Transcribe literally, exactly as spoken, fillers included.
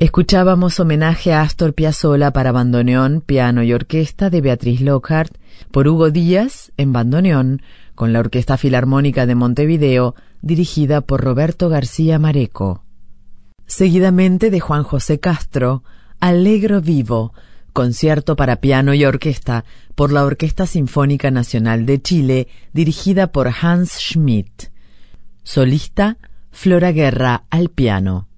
Escuchábamos homenaje a Astor Piazzolla para bandoneón, piano y orquesta de Beatriz Lockhart por Hugo Díaz en bandoneón con la Orquesta Filarmónica de Montevideo dirigida por Roberto García Mareco. Seguidamente de Juan José Castro, Allegro Vivo, concierto para piano y orquesta por la Orquesta Sinfónica Nacional de Chile dirigida por Hans Schmidt. Solista Flora Guerra al piano.